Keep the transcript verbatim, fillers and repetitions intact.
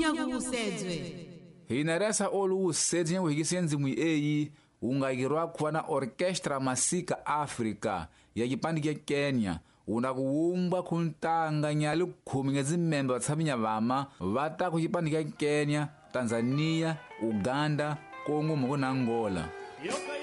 nyakusedzwe hinaresa olu usedzi nyakuhikisiye nzimu eyi ungayikirwa kuwa na Orkestra Masika Africa ya kipandi kia Kenya unakuwumbwa kuntanga nyali kukhumi ngezimemba batsaminya vama vata kukipandi kia Kenya, Tanzania, Uganda, Kongo muko na Angola.